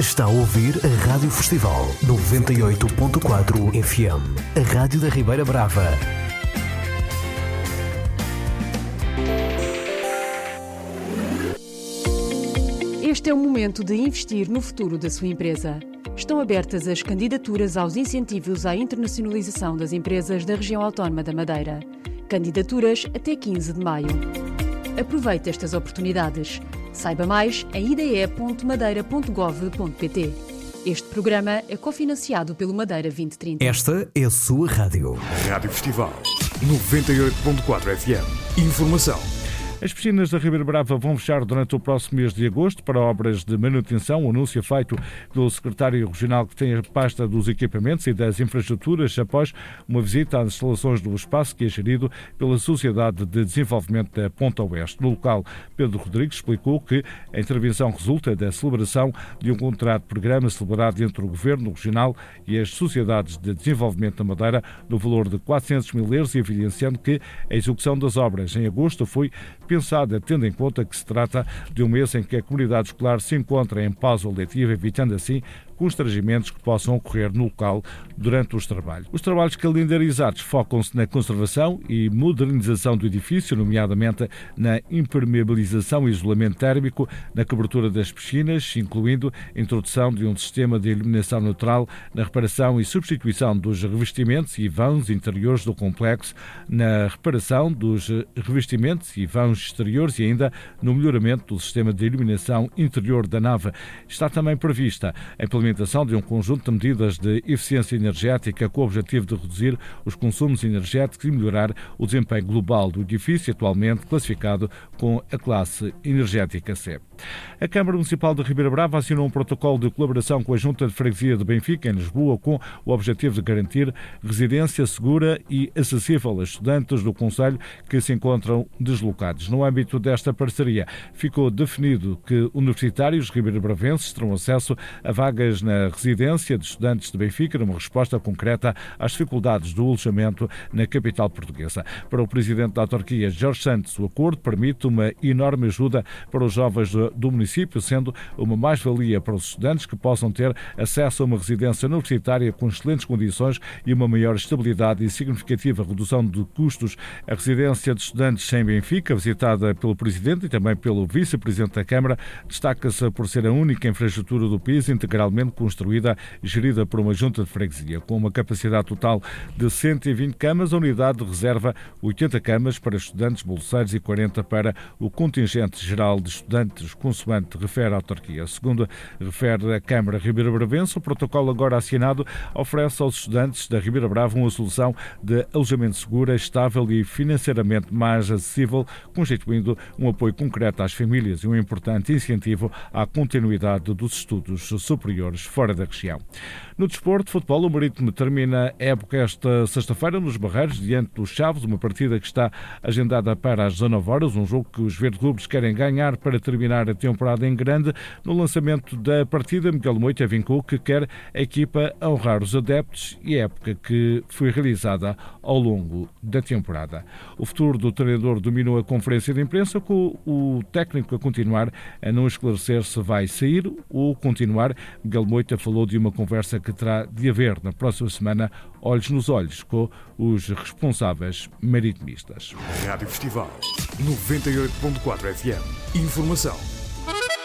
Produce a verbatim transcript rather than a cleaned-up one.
Está a ouvir a Rádio Festival noventa e oito ponto quatro F M, a rádio da Ribeira Brava. Este é o momento de investir no futuro da sua empresa. Estão abertas as candidaturas aos incentivos à internacionalização das empresas da região autónoma da Madeira. Candidaturas até quinze de maio. Aproveite estas oportunidades. Saiba mais em i d e ponto madeira ponto gov ponto p t. Este programa é cofinanciado pelo Madeira vinte trinta. Esta é a sua rádio. Rádio Festival noventa e oito ponto quatro F M. Informação. As piscinas da Ribeira Brava vão fechar durante o próximo mês de agosto para obras de manutenção. O anúncio é feito pelo secretário regional que tem a pasta dos equipamentos e das infraestruturas após uma visita às instalações do espaço que é gerido pela Sociedade de Desenvolvimento da Ponta Oeste. No local, Pedro Rodrigues explicou que a intervenção resulta da celebração de um contrato de programa celebrado entre o Governo Regional e as Sociedades de Desenvolvimento da Madeira no valor de quatrocentos mil euros, evidenciando que a execução das obras em agosto foi pensada tendo em conta que se trata de um mês em que a comunidade escolar se encontra em pausa letiva, evitando assim constrangimentos que possam ocorrer no local durante os trabalhos. Os trabalhos calendarizados focam-se na conservação e modernização do edifício, nomeadamente na impermeabilização e isolamento térmico, na cobertura das piscinas, incluindo a introdução de um sistema de iluminação neutral, na reparação e substituição dos revestimentos e vãos interiores do complexo, na reparação dos revestimentos e vãos exteriores e ainda no melhoramento do sistema de iluminação interior da nave. Está também prevista a implementação de um conjunto de medidas de eficiência energética com o objetivo de reduzir os consumos energéticos e melhorar o desempenho global do edifício, atualmente classificado com a classe energética C. A Câmara Municipal de Ribeira Brava assinou um protocolo de colaboração com a Junta de Freguesia de Benfica, em Lisboa, com o objetivo de garantir residência segura e acessível a estudantes do concelho que se encontram deslocados. No âmbito desta parceria, ficou definido que universitários ribeira-bravenses terão acesso a vagas na residência de estudantes de Benfica, numa resposta concreta às dificuldades do alojamento na capital portuguesa. Para o presidente da autarquia, Jorge Santos, o acordo permite uma enorme ajuda para os jovens do, do município, sendo uma mais-valia para os estudantes que possam ter acesso a uma residência universitária com excelentes condições e uma maior estabilidade e significativa redução de custos. A residência de estudantes em Benfica, visitada pelo presidente e também pelo vice-presidente da Câmara, destaca-se por ser a única infraestrutura do país integralmente construída e gerida por uma junta de freguesia. Com uma capacidade total de cento e vinte camas, a unidade reserva oitenta camas para estudantes bolseiros e quarenta para o contingente geral de estudantes, consoante refere a autarquia. Segundo refere a Câmara Ribeira-Bravense, o protocolo agora assinado oferece aos estudantes da Ribeira Brava uma solução de alojamento segura, estável e financeiramente mais acessível, constituindo um apoio concreto às famílias e um importante incentivo à continuidade dos estudos superiores fora da região. No desporto, futebol, o Marítimo termina a época esta sexta-feira nos Barreiros, diante dos Chaves, uma partida que está agendada para as dezanove horas, um jogo que os verde-rubros querem ganhar para terminar a temporada em grande. No lançamento da partida, Miguel Moita vincou que quer a equipa honrar os adeptos e a época que foi realizada ao longo da temporada. O futuro do treinador dominou a conferência de imprensa, com o técnico a continuar a não esclarecer se vai sair ou continuar. Miguel Moita falou de uma conversa que terá de haver na próxima semana, olhos nos olhos, com os responsáveis maritimistas. Rádio Festival noventa e oito ponto quatro F M. Informação.